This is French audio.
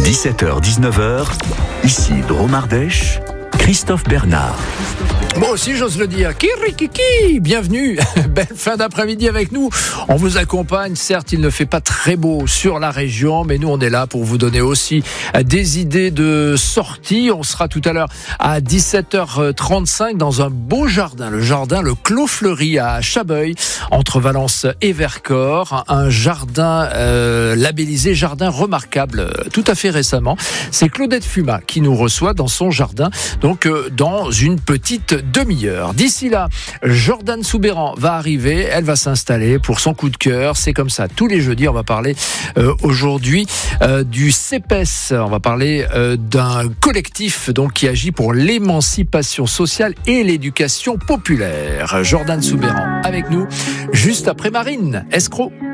17h-19h, ici Drôme Ardèche, Christophe Bernard. Moi aussi, j'ose le dire. Kirikiki, bienvenue. Belle fin d'après-midi avec nous. On vous accompagne. Certes, il ne fait pas très beau sur la région, mais nous, on est là pour vous donner aussi des idées de sortie. On sera tout à l'heure à 17h35 dans un beau jardin. Le jardin Le Clos Fleuri à Chabeuil, entre Valence et Vercors. Un jardin labellisé jardin remarquable tout à fait récemment. C'est Claudette Fuma qui nous reçoit dans son jardin. Donc, dans une petite demi-heure. D'ici là, Jordan Soubeyran va arriver, elle va s'installer pour son coup de cœur. C'est comme ça, tous les jeudis, on va parler aujourd'hui du CEPES. On va parler d'un collectif donc, qui agit pour l'émancipation sociale et l'éducation populaire. Jordan Soubeyran avec nous, juste après Marine Escroc.